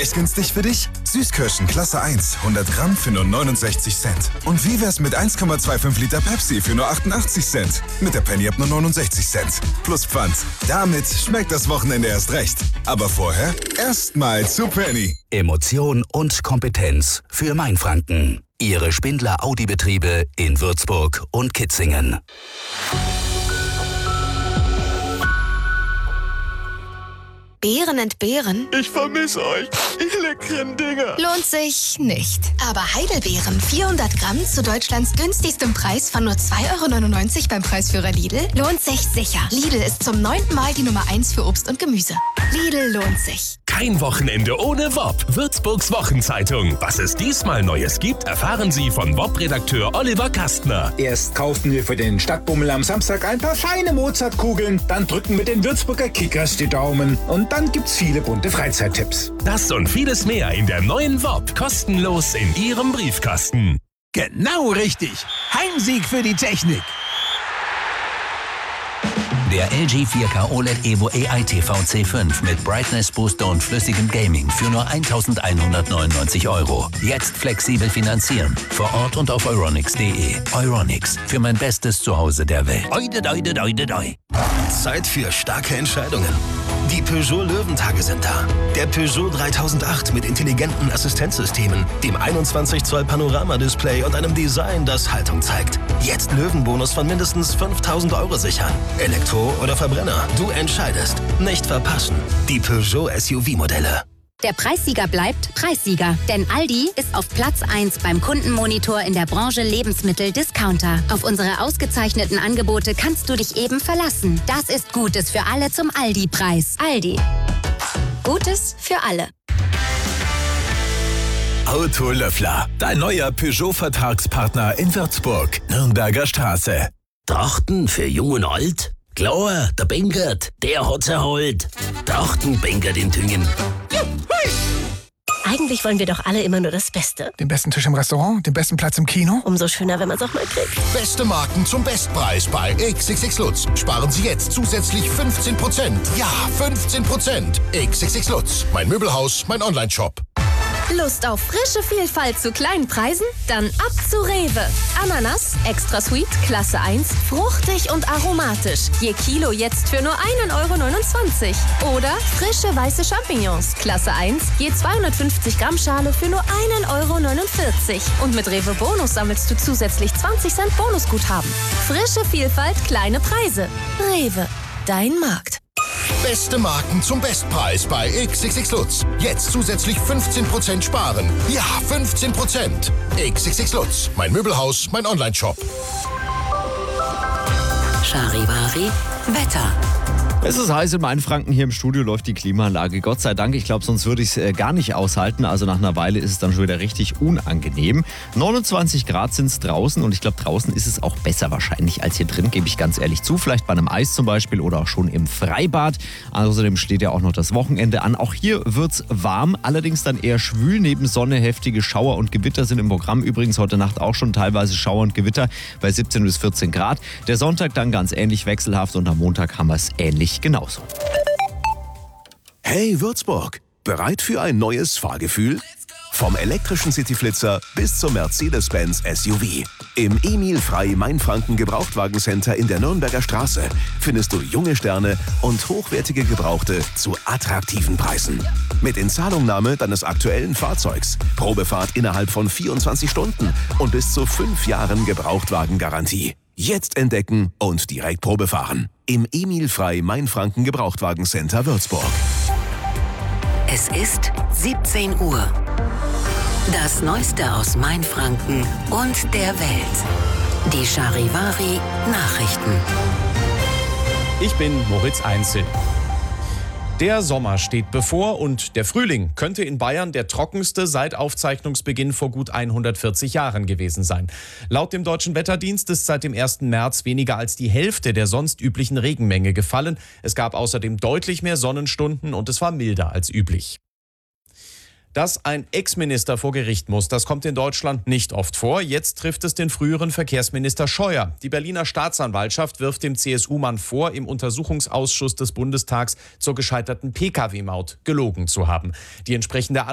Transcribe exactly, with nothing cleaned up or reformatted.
Preisgünstig für dich? Süßkirschen Klasse eins, hundert Gramm für nur neunundsechzig Cent. Und wie wär's mit eins Komma fünfundzwanzig Liter Pepsi für nur achtundachtzig Cent? Mit der Penny ab nur neunundsechzig Cent. Plus Pfand. Damit schmeckt das Wochenende erst recht. Aber vorher erstmal zu Penny. Emotion und Kompetenz für Mainfranken. Ihre Spindler Audi-Betriebe in Würzburg und Kitzingen. Beeren entbehren? Ich vermisse euch, ihr leckeren Dinger. Lohnt sich nicht. Aber Heidelbeeren, vierhundert Gramm zu Deutschlands günstigstem Preis von nur zwei Euro neunundneunzig beim Preisführer Lidl, lohnt sich sicher. Lidl ist zum neunten Mal die Nummer eins für Obst und Gemüse. Lidl lohnt sich. Kein Wochenende ohne W O P. Würzburgs Wochenzeitung. Was es diesmal Neues gibt, erfahren Sie von W O P-Redakteur Oliver Kastner. Erst kaufen wir für den Stadtbummel am Samstag ein paar feine Mozartkugeln, dann drücken wir den Würzburger Kickers die Daumen und dann gibt's viele bunte Freizeittipps. Das und vieles mehr in der neuen W O P. Kostenlos in Ihrem Briefkasten. Genau richtig. Heimsieg für die Technik. Der L G vier K O L E D Evo A I T V C fünf mit Brightness Booster und flüssigem Gaming für nur eintausendeinhundertneunundneunzig Euro. Jetzt flexibel finanzieren. Vor Ort und auf euronics punkt de. Euronics. Für mein bestes Zuhause der Welt. Oide, oide, oide, oide. Zeit für starke Entscheidungen. Die Peugeot Löwentage sind da. Der Peugeot dreitausendacht mit intelligenten Assistenzsystemen, dem einundzwanzig Zoll Panoramadisplay und einem Design, das Haltung zeigt. Jetzt Löwenbonus von mindestens fünftausend Euro sichern. Elektro oder Verbrenner, du entscheidest. Nicht verpassen. Die Peugeot S U V-Modelle. Der Preissieger bleibt Preissieger, denn Aldi ist auf Platz eins beim Kundenmonitor in der Branche Lebensmittel-Discounter. Auf unsere ausgezeichneten Angebote kannst du dich eben verlassen. Das ist Gutes für alle zum Aldi-Preis. Aldi. Gutes für alle. Autolöffler, dein neuer Peugeot-Vertragspartner in Würzburg, Nürnberger Straße. Trachten für Jung und Alt? Klar, der Benkert, der hat's erholt. Trachten Benkert in Tüngen. Eigentlich wollen wir doch alle immer nur das Beste. Den besten Tisch im Restaurant, den besten Platz im Kino. Umso schöner, wenn man es auch mal kriegt. Beste Marken zum Bestpreis bei X X X Lutz. Sparen Sie jetzt zusätzlich fünfzehn Prozent. Ja, fünfzehn Prozent. X X X Lutz. Mein Möbelhaus, mein Onlineshop. Lust auf frische Vielfalt zu kleinen Preisen? Dann ab zu Rewe. Ananas, extra sweet, Klasse eins, fruchtig und aromatisch. Je Kilo jetzt für nur ein Euro neunundzwanzig. Oder frische weiße Champignons, Klasse eins, je zweihundertfünfzig Gramm Schale für nur ein Euro neunundvierzig. Und mit Rewe Bonus sammelst du zusätzlich zwanzig Cent Bonusguthaben. Frische Vielfalt, kleine Preise. Rewe, dein Markt. Beste Marken zum Bestpreis bei X X X Lutz. Jetzt zusätzlich fünfzehn Prozent sparen. Ja, fünfzehn Prozent. X X X Lutz. Mein Möbelhaus, mein Onlineshop. Charivari Wetter. Es ist heiß in Mainfranken, hier im Studio läuft die Klimaanlage. Gott sei Dank, ich glaube, sonst würde ich es äh, gar nicht aushalten. Also nach einer Weile ist es dann schon wieder richtig unangenehm. neunundzwanzig Grad sind es draußen und ich glaube, draußen ist es auch besser wahrscheinlich als hier drin, gebe ich ganz ehrlich zu. Vielleicht bei einem Eis zum Beispiel oder auch schon im Freibad. Außerdem steht ja auch noch das Wochenende an. Auch hier wird's warm, allerdings dann eher schwül. Neben Sonne heftige Schauer und Gewitter sind im Programm. Übrigens heute Nacht auch schon teilweise Schauer und Gewitter bei siebzehn bis vierzehn Grad. Der Sonntag dann ganz ähnlich wechselhaft und am Montag haben wir es ähnlich genauso. Hey Würzburg, bereit für ein neues Fahrgefühl? Vom elektrischen Cityflitzer bis zum Mercedes-Benz S U V. Im Emil Frey Mainfranken Gebrauchtwagencenter in der Nürnberger Straße findest du junge Sterne und hochwertige Gebrauchte zu attraktiven Preisen. Mit Inzahlungnahme deines aktuellen Fahrzeugs, Probefahrt innerhalb von vierundzwanzig Stunden und bis zu fünf Jahren Gebrauchtwagengarantie. Jetzt entdecken und direkt Probe fahren. Im Emil Frey Mainfranken Gebrauchtwagencenter Würzburg. Es ist siebzehn Uhr. Das Neueste aus Mainfranken und der Welt. Die Charivari Nachrichten. Ich bin Moritz Einzel. Der Sommer steht bevor und der Frühling könnte in Bayern der trockenste seit Aufzeichnungsbeginn vor gut hundertvierzig Jahren gewesen sein. Laut dem Deutschen Wetterdienst ist seit dem ersten März weniger als die Hälfte der sonst üblichen Regenmenge gefallen. Es gab außerdem deutlich mehr Sonnenstunden und es war milder als üblich. Dass ein Ex-Minister vor Gericht muss, das kommt in Deutschland nicht oft vor. Jetzt trifft es den früheren Verkehrsminister Scheuer. Die Berliner Staatsanwaltschaft wirft dem C S U-Mann vor, im Untersuchungsausschuss des Bundestags zur gescheiterten Pkw-Maut gelogen zu haben. Die entsprechende